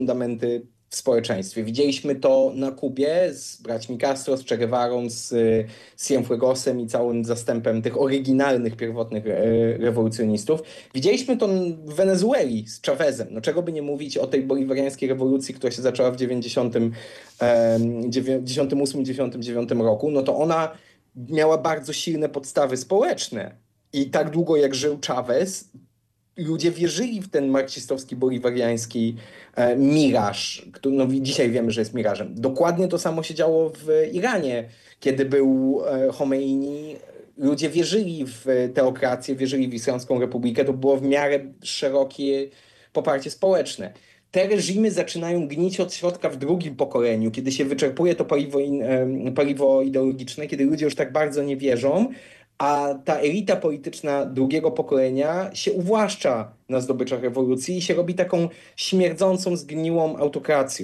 fundamenty w społeczeństwie. Widzieliśmy to na Kubie z braćmi Castro, z Che Guevarą, z Cienfuegosem i całym zastępem tych oryginalnych, pierwotnych rewolucjonistów. Widzieliśmy to w Wenezueli z Chavezem. No, czego by nie mówić o tej boliwariańskiej rewolucji, która się zaczęła w 98-99 roku, no to ona miała bardzo silne podstawy społeczne. I tak długo jak żył Chavez, ludzie wierzyli w ten marksistowski, boliwariański miraż, który no, dzisiaj wiemy, że jest mirażem. Dokładnie to samo się działo w Iranie, kiedy był Chomeini. Ludzie wierzyli w teokrację, wierzyli w Islamską Republikę. To było w miarę szerokie poparcie społeczne. Te reżimy zaczynają gnić od środka w drugim pokoleniu, kiedy się wyczerpuje to paliwo ideologiczne, kiedy ludzie już tak bardzo nie wierzą, a ta elita polityczna drugiego pokolenia się uwłaszcza na zdobyczach rewolucji i się robi taką śmierdzącą, zgniłą autokracją.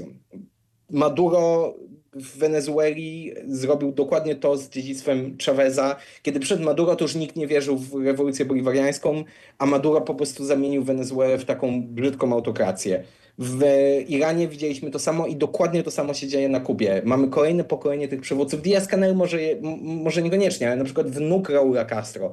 Maduro w Wenezueli zrobił dokładnie to z dziedzictwem Chaveza. Kiedy przed Maduro to już nikt nie wierzył w rewolucję boliwariańską, a Maduro po prostu zamienił Wenezuelę w taką brzydką autokrację. W Iranie widzieliśmy to samo i dokładnie to samo się dzieje na Kubie. Mamy kolejne pokolenie tych przywódców. Díaz-Canel może niekoniecznie, ale na przykład wnuk Raula Castro,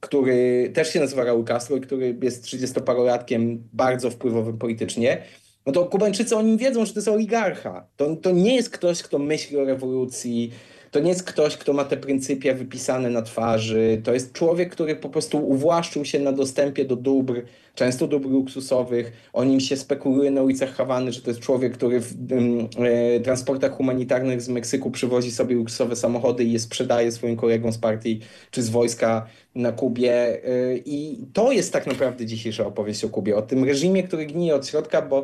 który też się nazywa Raul Castro i który jest 30-parolatkiem bardzo wpływowym politycznie. No to Kubańczycy o nim wiedzą, że to jest oligarcha. To nie jest ktoś, kto myśli o rewolucji. To nie jest ktoś, kto ma te pryncypia wypisane na twarzy. To jest człowiek, który po prostu uwłaszczył się na dostępie do dóbr, często dóbr luksusowych. O nim się spekuluje na ulicach Hawany, że to jest człowiek, który w transportach humanitarnych z Meksyku przywozi sobie luksusowe samochody i je sprzedaje swoim kolegom z partii czy z wojska na Kubie. I to jest tak naprawdę dzisiejsza opowieść o Kubie. O tym reżimie, który gnije od środka, bo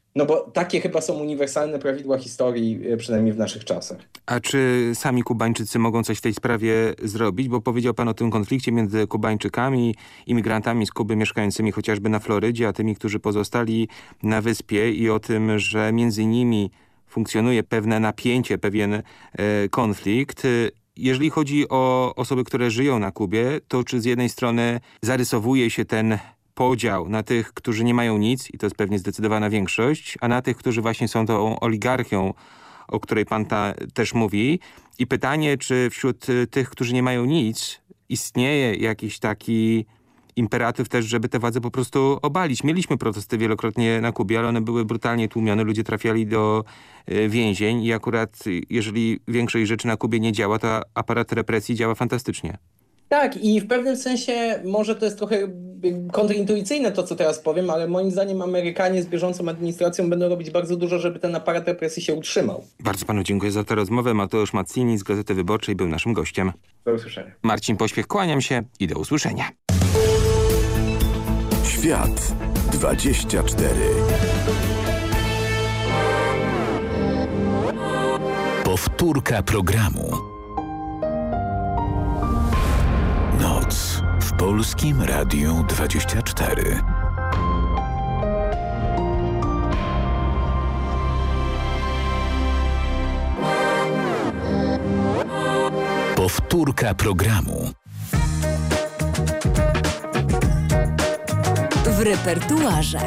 takie chyba są uniwersalne prawidła historii, przynajmniej w naszych czasach. A czy sami Kubańczycy mogą coś w tej sprawie zrobić? Bo powiedział pan o tym konflikcie między Kubańczykami, imigrantami z Kuby mieszkającymi chociażby na Florydzie, a tymi, którzy pozostali na wyspie i o tym, że między nimi funkcjonuje pewne napięcie, pewien konflikt. Jeżeli chodzi o osoby, które żyją na Kubie, to czy z jednej strony zarysowuje się ten podział na tych, którzy nie mają nic i to jest pewnie zdecydowana większość, a na tych, którzy właśnie są tą oligarchią, o której pan też mówi. I pytanie, czy wśród tych, którzy nie mają nic, istnieje jakiś taki imperatyw też, żeby te władze po prostu obalić. Mieliśmy protesty wielokrotnie na Kubie, ale one były brutalnie tłumione, ludzie trafiali do więzień i akurat jeżeli większość rzeczy na Kubie nie działa, to aparat represji działa fantastycznie. Tak, i w pewnym sensie może to jest trochę kontrintuicyjne to, co teraz powiem, ale moim zdaniem Amerykanie z bieżącą administracją będą robić bardzo dużo, żeby ten aparat represji się utrzymał. Bardzo panu dziękuję za tę rozmowę. Mateusz Mazzini z Gazety Wyborczej był naszym gościem. Do usłyszenia. Marcin Pośpiech, kłaniam się i do usłyszenia. Świat 24. Powtórka programu. Noc w Polskim Radiu 24. Powtórka programu. W repertuarze.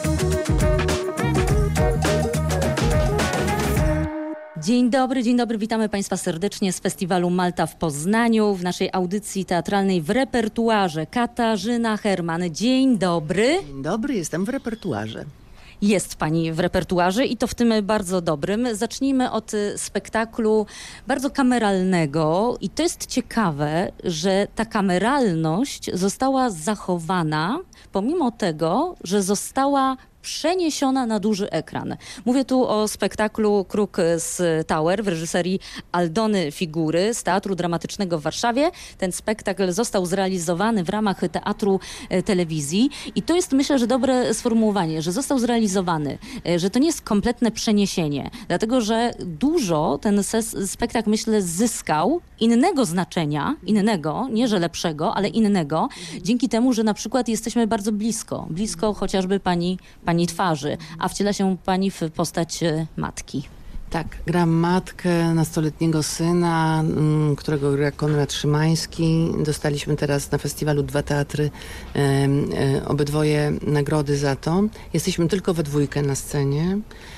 Dzień dobry, witamy Państwa serdecznie z festiwalu Malta w Poznaniu. W naszej audycji teatralnej w repertuarze Katarzyna Herman. Dzień dobry. Dzień dobry, jestem w repertuarze. Jest Pani w repertuarze i to w tym bardzo dobrym. Zacznijmy od spektaklu bardzo kameralnego i to jest ciekawe, że ta kameralność została zachowana pomimo tego, że została przeniesiona na duży ekran. Mówię tu o spektaklu Kruk z Tower w reżyserii Aldony Figury z Teatru Dramatycznego w Warszawie. Ten spektakl został zrealizowany w ramach Teatru Telewizji i to jest, myślę, że dobre sformułowanie, że został zrealizowany, że to nie jest kompletne przeniesienie, dlatego że dużo ten spektakl, myślę, zyskał innego znaczenia, nie że lepszego, ale innego, dzięki temu, że na przykład jesteśmy bardzo blisko chociażby pani twarzy, a wciela się pani w postać matki. Tak, gram matkę nastoletniego syna, którego gra Konrad Szymański. Dostaliśmy teraz na festiwalu 2 teatry obydwoje nagrody za to. Jesteśmy tylko we dwójkę na scenie.